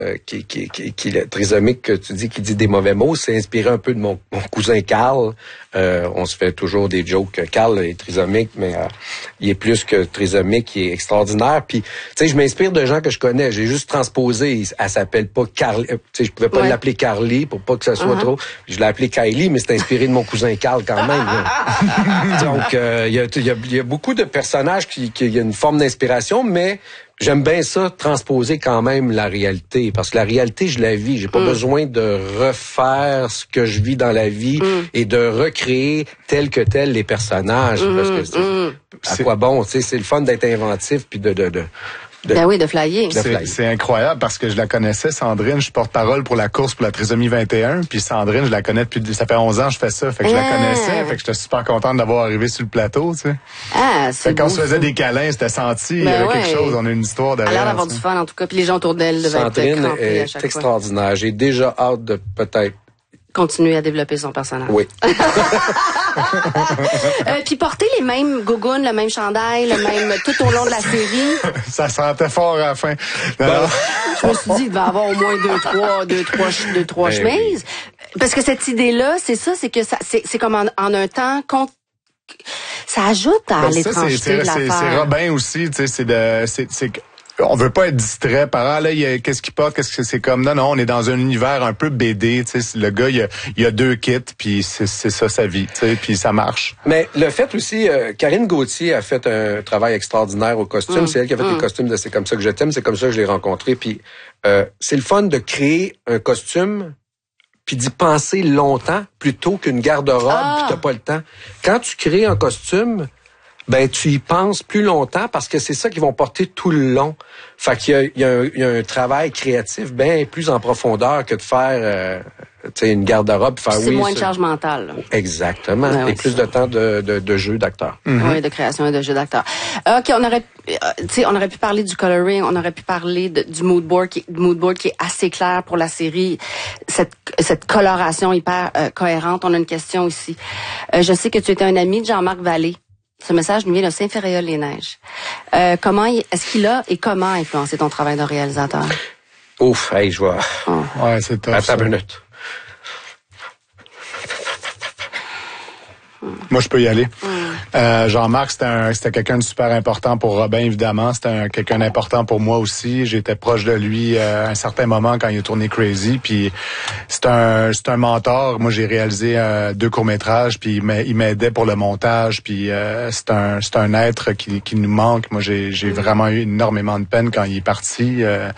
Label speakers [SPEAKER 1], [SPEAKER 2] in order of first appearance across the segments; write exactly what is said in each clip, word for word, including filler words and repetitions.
[SPEAKER 1] euh, qui, qui, qui, qui est trisomique, que tu dis, qui dit des mauvais mots, c'est inspiré un peu de mon, mon cousin Carl. Euh, on se fait toujours des jokes. Carl est trisomique, mais euh, il est plus que trisomique, il est extraordinaire. Puis, tu sais, je m'inspire de gens que je connais. J'ai juste transposé. Elle s'appelle pas Carly. Tu sais, je pouvais pas ouais. l'appeler Carly pour pas que ça soit uh-huh. trop. Je l'ai appelée Kylie, mais c'est inspiré de mon cousin Carl quand même. Donc, il euh, y, a, y, a, y a beaucoup de personnages qui, qui y a une forme d'inspiration, mais j'aime bien ça, transposer quand même la réalité. Parce que la réalité, je la vis. J'ai pas mm. besoin de refaire ce que je vis dans la vie mm. et de recréer tel que tel les personnages. Mm. Parce que c'est, mm. à quoi bon? Tu sais, c'est le fun d'être inventif puis de... de, de De,
[SPEAKER 2] ben oui, de flyer.
[SPEAKER 3] C'est,
[SPEAKER 1] flyer.
[SPEAKER 3] c'est incroyable parce que je la connaissais, Sandrine. Je suis porte-parole pour la course pour la trisomie vingt et un. Puis Sandrine, je la connais depuis... Ça fait onze ans que je fais ça. Fait que ah. je la connaissais. Fait que j'étais super contente d'avoir arrivé sur le plateau, tu sais.
[SPEAKER 2] Ah, c'est
[SPEAKER 3] fait que quand
[SPEAKER 2] beau,
[SPEAKER 3] on se faisait
[SPEAKER 2] ça.
[SPEAKER 3] des câlins, c'était senti. Ben il y avait
[SPEAKER 2] ouais.
[SPEAKER 3] quelque chose. On a une histoire derrière.
[SPEAKER 2] Elle a l'air d'avoir du fun, en tout cas. Puis les gens autour d'elle devaient
[SPEAKER 1] Sandrine
[SPEAKER 2] être crampés à chaque
[SPEAKER 1] est extraordinaire. Fois. J'ai déjà hâte de peut-être
[SPEAKER 2] continuer à développer son personnage.
[SPEAKER 1] Oui.
[SPEAKER 2] euh, puis porter les mêmes gougounes, le même chandail, le même tout au long de la série.
[SPEAKER 3] Ça sentait fort à la fin.
[SPEAKER 2] Ben, je me suis dit, il devait y avoir au moins deux, trois, deux, trois, deux, trois ben chemises. Oui. Parce que cette idée-là, c'est ça, c'est que ça, c'est, c'est comme en, en un temps qu'on ça ajoute à ben l'étrangeté
[SPEAKER 3] ça, c'est,
[SPEAKER 2] de l'affaire.
[SPEAKER 3] C'est, c'est Robin aussi, tu sais, c'est de, c'est, c'est on veut pas être distrait par ah là il y a, qu'est-ce qu'il porte, qu'est-ce que c'est comme non non on est dans un univers un peu B D, tu sais, le gars il y a, il y a deux kits puis c'est, c'est ça sa vie, tu sais, puis ça marche.
[SPEAKER 1] Mais le fait aussi euh, Karine Gauthier a fait un travail extraordinaire au costume, mmh. c'est elle qui a fait mmh. les costumes de C'est comme ça que je t'aime, c'est comme ça que je l'ai rencontré, puis euh, c'est le fun de créer un costume puis d'y penser longtemps plutôt qu'une garde-robe ah. puis t'as pas le temps. Quand tu crées un costume, ben tu y penses plus longtemps parce que c'est ça qu'ils vont porter tout le long. Fait qu'il y a, il y a, un, il y a un travail créatif bien plus en profondeur que de faire euh, tu sais, une garde-robe. Faire,
[SPEAKER 2] c'est
[SPEAKER 1] oui,
[SPEAKER 2] moins
[SPEAKER 1] ça.
[SPEAKER 2] de charge mentale. Là.
[SPEAKER 1] Exactement.
[SPEAKER 2] Ouais,
[SPEAKER 1] et
[SPEAKER 2] ouais,
[SPEAKER 1] plus
[SPEAKER 2] ça.
[SPEAKER 1] de temps de, de, de jeu d'acteur.
[SPEAKER 2] Mm-hmm. Oui, de création et de jeu d'acteur. OK, on aurait, euh, tu sais, on aurait pu parler du coloring, on aurait pu parler de, du mood board, qui, du mood board qui est assez clair pour la série. Cette, cette coloration hyper euh, cohérente. On a une question ici. Euh, je sais que tu étais un ami de Jean-Marc Vallée. Ce message nous vient de Saint-Ferréol-les-Neiges. Euh, comment, est-ce qu'il a et comment influencé ton travail de réalisateur?
[SPEAKER 1] Ouf, hey, je vois.
[SPEAKER 2] Oh.
[SPEAKER 3] Ouais, c'est top.
[SPEAKER 1] Attends une minute.
[SPEAKER 3] Moi, je peux y aller.
[SPEAKER 2] Mm.
[SPEAKER 3] Euh, Jean-Marc, c'était, un, c'était quelqu'un de super important pour Robin, évidemment. C'était un, quelqu'un d'important pour moi aussi. J'étais proche de lui euh, à un certain moment quand il a tourné Crazy. Puis c'est un, c'est un mentor. Moi, j'ai réalisé euh, deux courts-métrages, puis il, il m'aidait pour le montage. Puis euh, c'est un, c'est un être qui, qui nous manque. Moi, j'ai, j'ai mm. vraiment eu énormément de peine quand il est parti. Euh,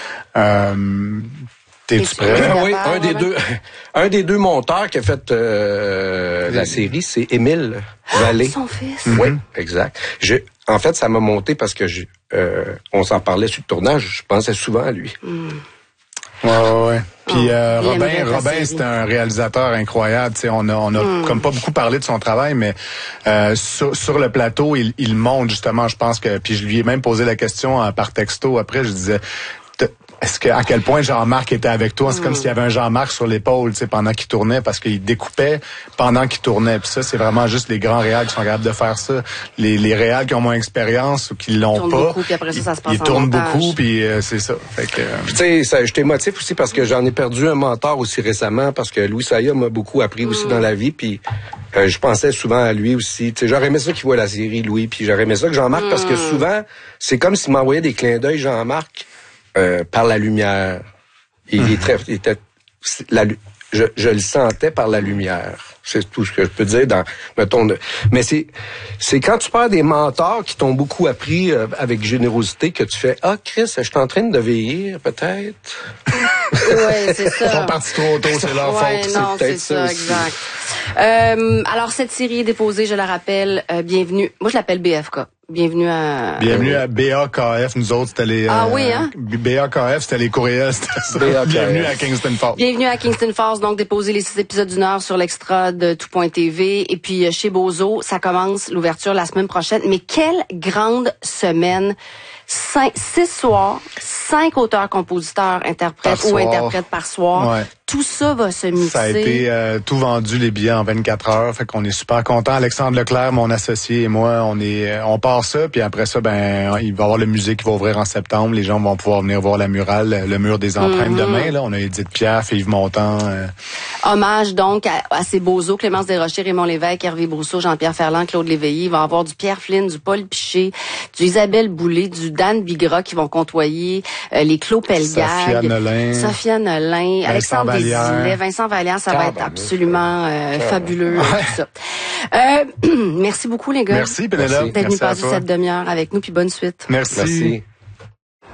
[SPEAKER 3] euh, T'es-tu prêt?
[SPEAKER 1] Oui, un des deux, un des deux monteurs qui a fait euh, la série, c'est Émile Vallée.
[SPEAKER 2] Son fils.
[SPEAKER 1] Mm-hmm. Oui, exact. Je, en fait, ça m'a monté parce que je, euh, on s'en parlait sur le tournage. Je pensais souvent à lui.
[SPEAKER 2] Mm.
[SPEAKER 3] Ouais, ouais, ouais. Puis euh,
[SPEAKER 2] oh,
[SPEAKER 3] Robin, Robin, c'est un réalisateur incroyable. T'sais, on a, on a mm. comme pas beaucoup parlé de son travail, mais euh, sur, sur le plateau, il, il montre justement. Je pense que, puis je lui ai même posé la question euh, par texto. Après, je disais. Est-ce que, à quel point Jean-Marc était avec toi? C'est mm. comme s'il y avait un Jean-Marc sur l'épaule, tu sais, pendant qu'il tournait, parce qu'il découpait pendant qu'il tournait. Puis ça, c'est vraiment juste les grands réals qui sont capables de faire ça. Les, les réals qui ont moins d'expérience ou qui l'ont
[SPEAKER 2] ils
[SPEAKER 3] pas.
[SPEAKER 2] Beaucoup, puis après ça, ça se passe
[SPEAKER 3] ils
[SPEAKER 2] en
[SPEAKER 3] tournent
[SPEAKER 2] montage.
[SPEAKER 3] beaucoup, puis euh, c'est ça. Fait que, euh...
[SPEAKER 1] tu sais, ça, je t'émotive aussi parce que j'en ai perdu un mentor aussi récemment, parce que Louis Saya m'a beaucoup appris mm. aussi dans la vie, puis euh, je pensais souvent à lui aussi. Tu sais, j'aurais aimé ça qu'il voit la série, Louis, puis j'aurais aimé ça que Jean-Marc, mm. parce que souvent, c'est comme s'il m'envoyait des clins d'œil, Jean-Marc, euh, par la lumière. Il, mmh. est très, il était, la, je, je le sentais par la lumière. C'est tout ce que je peux dire dans, mettons, de, mais c'est, c'est quand tu perds des mentors qui t'ont beaucoup appris euh, avec générosité que tu fais, ah, Chris, je suis en train de vieillir, peut-être.
[SPEAKER 2] Oui, c'est ça.
[SPEAKER 3] Ils sont partis trop tôt, c'est leur
[SPEAKER 2] ouais,
[SPEAKER 3] faute.
[SPEAKER 2] Non,
[SPEAKER 1] c'est peut-être
[SPEAKER 2] c'est ça,
[SPEAKER 1] ça
[SPEAKER 2] exact. Euh, alors, cette série est déposée, je la rappelle, euh, bienvenue, moi je l'appelle B F K. Bienvenue à...
[SPEAKER 3] Bienvenue à B A K F. Nous autres, c'était les...
[SPEAKER 2] Ah
[SPEAKER 3] euh,
[SPEAKER 2] oui, hein?
[SPEAKER 3] B A K F, c'était les courriels. C'était ça. Bienvenue à Kingston Falls.
[SPEAKER 2] Bienvenue à Kingston Falls. Donc, déposer les six épisodes d'une heure sur l'extra de tout point T V. Et puis, chez Bozo, ça commence l'ouverture la semaine prochaine. Mais quelle grande semaine cinq, six soirs, cinq auteurs, compositeurs, interprètes
[SPEAKER 3] Par
[SPEAKER 2] ou
[SPEAKER 3] soir.
[SPEAKER 2] interprètes par soir.
[SPEAKER 3] Ouais.
[SPEAKER 2] Tout ça va se mixer.
[SPEAKER 3] Ça a été euh, tout vendu, les billets, en vingt-quatre heures. Fait qu'on est super contents. Alexandre Leclerc, mon associé, et moi, on est, on part ça. Puis après ça, ben, il va y avoir le musée qui va ouvrir en septembre. Les gens vont pouvoir venir voir la murale, le mur des empreintes
[SPEAKER 2] Mm-hmm.
[SPEAKER 3] demain. Là, on a Edith Piaf, Yves Montand. Euh...
[SPEAKER 2] Hommage donc à, à ces beaux os, Clémence Desrochers, Raymond Lévesque, Hervé Brousseau, Jean-Pierre Ferland, Claude Léveillé. Il va y avoir du Pierre Flynn, du Paul Piché, du Isabelle Boulay, du Dan Bigra qui vont côtoyer euh, les Claude Pelgag,
[SPEAKER 3] Sophia Nolin,
[SPEAKER 2] Sophia Nolin,
[SPEAKER 3] Vincent
[SPEAKER 2] Alexandre
[SPEAKER 3] Vallière.
[SPEAKER 2] Desilets, Vincent Vallière. Ça va être absolument euh, fabuleux.
[SPEAKER 3] Ouais.
[SPEAKER 2] Tout ça. Euh, merci beaucoup les gars.
[SPEAKER 3] Merci Pénélope.
[SPEAKER 2] d'être venus
[SPEAKER 3] Merci à
[SPEAKER 2] passer
[SPEAKER 3] toi.
[SPEAKER 2] cette demi-heure avec nous, puis bonne suite.
[SPEAKER 3] Merci.
[SPEAKER 1] Merci.